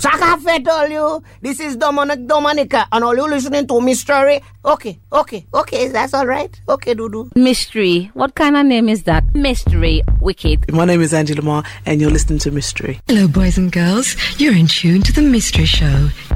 Chaka Fett all you. This is Dominica, and all you listening to Mystery. Okay, that's all right. Okay, Dudu. Mystery. What kind of name is that? Mystery. Wicked. My name is Angie Lamar, and you're listening to Mystery. Hello, boys and girls. You're in tune to The Mystery Show.